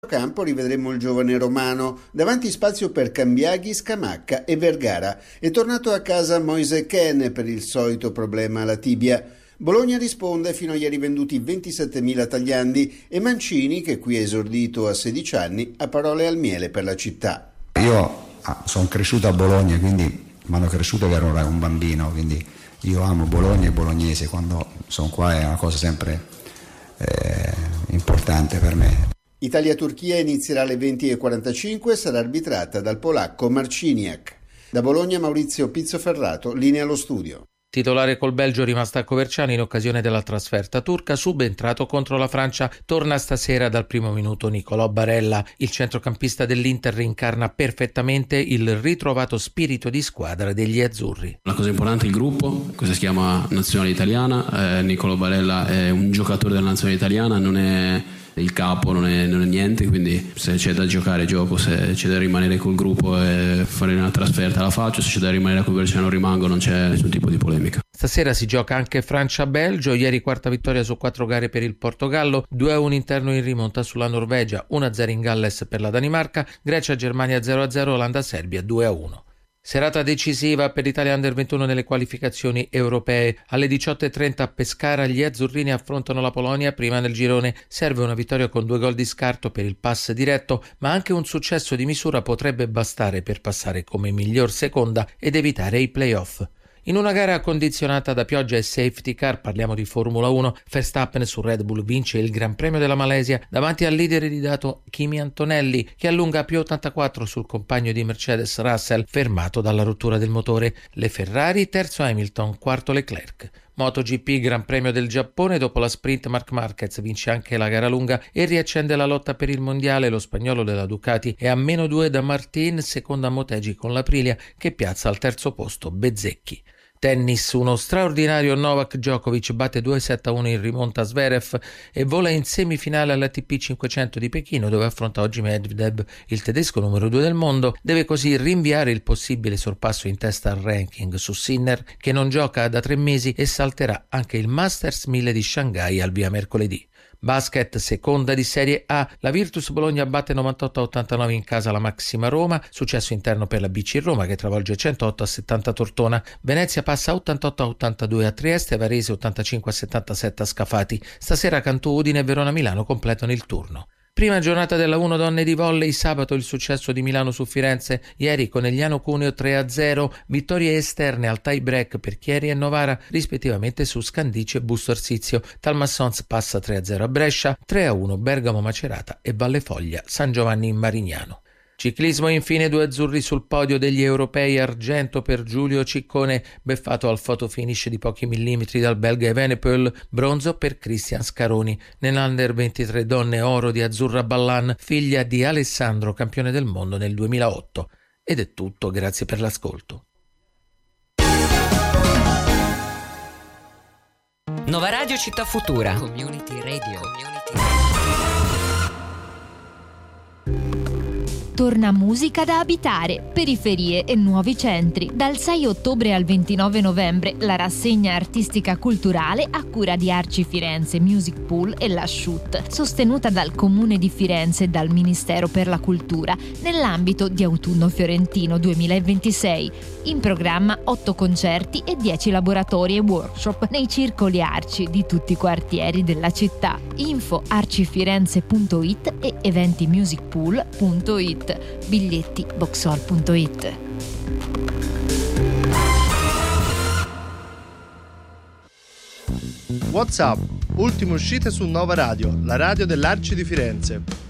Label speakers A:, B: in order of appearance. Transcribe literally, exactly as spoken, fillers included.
A: Campo rivedremo il giovane romano, davanti spazio per Cambiaghi, Scamacca e Vergara. È tornato a casa Moise Kean per il solito problema alla tibia. Bologna risponde, fino a ieri venduti ventisettemila tagliandi, e Mancini, che qui è esordito a sedici anni, ha parole al miele per la città.
B: Io ah, sono cresciuto a Bologna, quindi mi hanno cresciuto che ero un bambino, quindi io amo Bologna e bolognese, quando sono qua è una cosa sempre eh, importante per me.
A: Italia-Turchia inizierà alle venti e quarantacinque e sarà arbitrata dal polacco Marciniak. Da Bologna Maurizio Pizzoferrato, linea allo studio.
C: Titolare col Belgio rimasto a Coverciano in occasione della trasferta turca, subentrato contro la Francia, torna stasera dal primo minuto Nicolò Barella. Il centrocampista dell'Inter rincarna perfettamente il ritrovato spirito di squadra degli azzurri.
D: La cosa importante è il gruppo, questo si chiama nazionale italiana, eh, Nicolò Barella è un giocatore della nazionale italiana, non è il capo, non è, non è niente, quindi se c'è da giocare gioco, se c'è da rimanere col gruppo e fare una trasferta la faccio, se c'è da rimanere a Coverciano non rimango, non c'è nessun tipo di polemica.
C: Stasera si gioca anche Francia-Belgio, ieri quarta vittoria su quattro gare per il Portogallo, due a uno interno in rimonta sulla Norvegia, uno a zero in Galles per la Danimarca, Grecia-Germania zero a zero, Olanda-Serbia due a uno. Serata decisiva per l'Italia Under ventuno nelle qualificazioni europee. Alle diciotto e trenta a Pescara gli azzurrini affrontano la Polonia prima nel girone. Serve una vittoria con due gol di scarto per il pass diretto, ma anche un successo di misura potrebbe bastare per passare come miglior seconda ed evitare i play-off. In una gara condizionata da pioggia e safety car, parliamo di Formula uno, Verstappen su Red Bull vince il Gran Premio della Malesia davanti al leader iridato Kimi Antonelli, che allunga a più ottantaquattro sul compagno di Mercedes Russell, fermato dalla rottura del motore. Le Ferrari, terzo Hamilton, quarto Leclerc. MotoGP Gran Premio del Giappone, dopo la sprint Marc Marquez vince anche la gara lunga e riaccende la lotta per il mondiale. Lo spagnolo della Ducati è a meno due da Martin, seconda Motegi con l'Aprilia che piazza al terzo posto Bezzecchi. Tennis, uno straordinario Novak Djokovic batte due sette a uno in rimonta Zverev e vola in semifinale all'A T P cinquecento di Pechino, dove affronta oggi Medvedev. Il tedesco numero due del mondo deve così rinviare il possibile sorpasso in testa al ranking su Sinner, che non gioca da tre mesi, e salterà anche il Masters mille di Shanghai al via mercoledì. Basket, seconda di Serie A, la Virtus Bologna batte novantotto a ottantanove in casa la Maxima Roma, successo interno per la B C Roma che travolge centootto a settanta Tortona. Venezia passa ottantotto a ottantadue a Trieste, Varese ottantacinque a settantasette a Scafati. Stasera Cantù, Udine e Verona Milano completano il turno. Prima giornata della uno donne di volley, sabato il successo di Milano su Firenze, ieri Conegliano Cuneo tre a zero, vittorie esterne al tie break per Chieri e Novara rispettivamente su Scandice e Busto Arsizio. Talmassons passa tre a zero a Brescia, tre a uno Bergamo Macerata e Vallefoglia San Giovanni in Marignano. Ciclismo, infine due azzurri sul podio degli europei, argento per Giulio Ciccone, beffato al fotofinish di pochi millimetri dal belga Evenepoel, bronzo per Cristian Scaroni. Nell'Under ventitré donne, oro di Azzurra Ballan, figlia di Alessandro, campione del mondo nel duemilaotto. Ed è tutto, grazie per l'ascolto.
E: Nova Radio Città Futura. Community Radio. Community Radio.
F: Torna musica da abitare, periferie e nuovi centri. Dal sei ottobre al ventinove novembre la rassegna artistica culturale a cura di Arci Firenze Music Pool e la Shoot, sostenuta dal Comune di Firenze e dal Ministero per la Cultura, nell'ambito di Autunno Fiorentino duemilaventisei. In programma otto concerti e dieci laboratori e workshop nei circoli Arci di tutti i quartieri della città. Info arcifirenze punto it e eventimusicpool punto it. Biglietti boxhall punto it.
G: WhatsApp, ultime uscite su Nova Radio, la radio dell'Arci di Firenze.